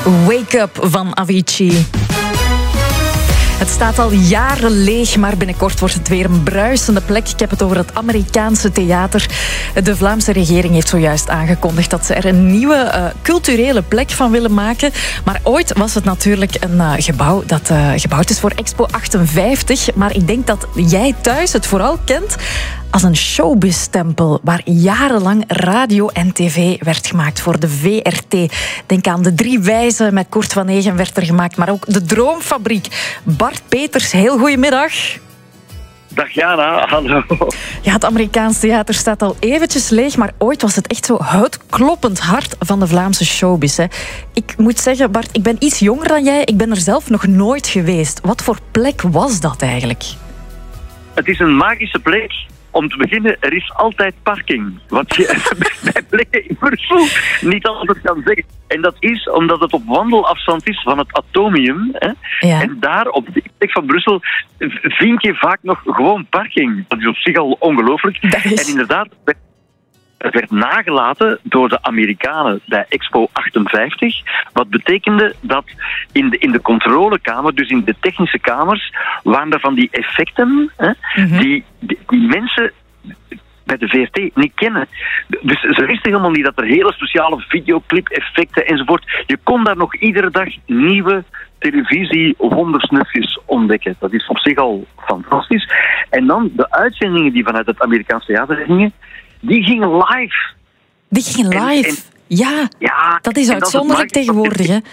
Wake Up van Avicii. Het staat al jaren leeg, maar binnenkort wordt het weer een bruisende plek. Ik heb het over het Amerikaanse theater. De Vlaamse regering heeft zojuist aangekondigd dat ze er een nieuwe culturele plek van willen maken. Maar ooit was het natuurlijk een gebouw dat gebouwd is voor Expo 58. Maar ik denk dat jij thuis het vooral kent als een showbiz-tempel waar jarenlang radio en tv werd gemaakt voor de VRT. Denk aan De Drie Wijzen met Kurt van Eegen werd er gemaakt, maar ook De Droomfabriek. Bart Peters, heel goedemiddag. Dag Jana, hallo. Ja, het Amerikaans theater staat al eventjes leeg, maar ooit was het echt zo het kloppend hart van de Vlaamse showbiz. Hè. Ik moet zeggen, Bart, ik ben iets jonger dan jij. Ik ben er zelf nog nooit geweest. Wat voor plek was dat eigenlijk? Het is een magische plek. Om te beginnen, er is altijd parking. Wat je bij plekken in Brussel niet altijd kan zeggen. En dat is omdat het op wandelafstand is van het Atomium. Hè? Ja. En daar, op de plek van Brussel, vind je vaak nog gewoon parking. Dat is op zich al ongelooflijk. En inderdaad, het werd nagelaten door de Amerikanen bij Expo 58. Wat betekende dat in de controlekamer, dus in de technische kamers, waren er van die effecten die mensen bij de VRT niet kennen. Dus ze wisten helemaal niet dat er hele speciale videoclip-effecten enzovoort. Je kon daar nog iedere dag nieuwe televisie-wondersnufjes ontdekken. Dat is op zich al fantastisch. En dan de uitzendingen die vanuit het Amerikaans theater gingen, die gingen live. Die gingen live? Ja, dat is uitzonderlijk tegenwoordig, hè?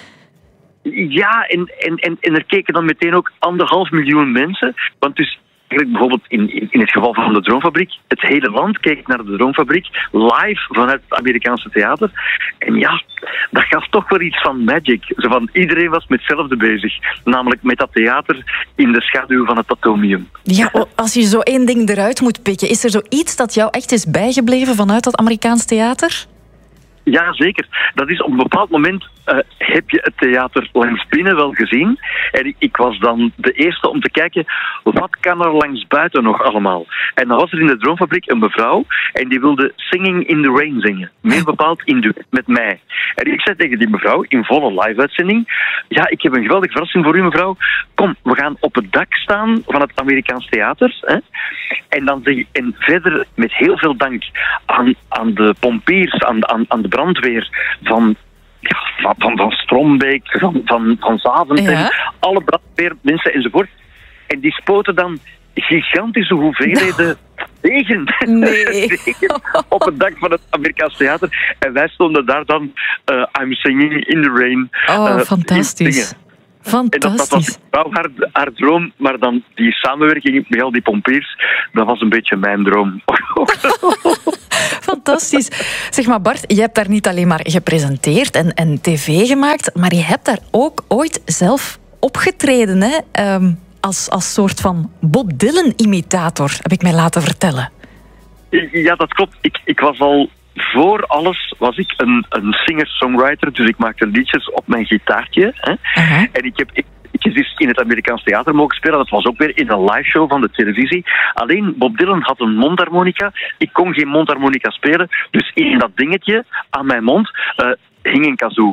Ja, en er keken dan meteen ook 1,5 miljoen mensen. Want dus bijvoorbeeld in het geval van de Droomfabriek, het hele land keek naar de Droomfabriek live vanuit het Amerikaanse theater. En ja, dat gaf toch wel iets van magic. Zo van, iedereen was met hetzelfde bezig. Namelijk met dat theater in de schaduw van het Atomium. Ja, als je zo één ding eruit moet pikken, is er zoiets dat jou echt is bijgebleven vanuit dat Amerikaans theater? Ja, zeker. Dat is op een bepaald moment heb je het theater langs binnen wel gezien. En ik was dan de eerste om te kijken, wat kan er langs buiten nog allemaal? En dan was er in de Droomfabriek een mevrouw en die wilde Singing in the Rain zingen. Meer bepaald in duet met mij. En ik zei tegen die mevrouw, in volle live-uitzending, ja, ik heb een geweldige verrassing voor u, mevrouw. Kom, we gaan op het dak staan van het Amerikaans theater. Hè? En dan zeg ik, en verder met heel veel dank aan de pompiers, aan de brandweer van Strombeek, van Zaventem, alle brandweermensen enzovoort. En die spoten dan gigantische hoeveelheden regen op het dak van het Amerikaans theater. En wij stonden daar dan I'm singing in the rain. Fantastisch. Fantastisch. En dat was haar droom, maar dan die samenwerking met al die pompiers, dat was een beetje mijn droom. Fantastisch. Zeg maar Bart, je hebt daar niet alleen maar gepresenteerd en tv gemaakt, maar je hebt daar ook ooit zelf opgetreden, hè? Als soort van Bob Dylan-imitator, heb ik mij laten vertellen. Ja, dat klopt. Ik was al voor alles was ik een singer-songwriter, dus ik maakte liedjes op mijn gitaartje. Hè? En ik heb dus in het Amerikaans theater mogen spelen. Dat was ook weer in een live show van de televisie. Alleen Bob Dylan had een mondharmonica. Ik kon geen mondharmonica spelen, dus in dat dingetje aan mijn mond hing een kazoo.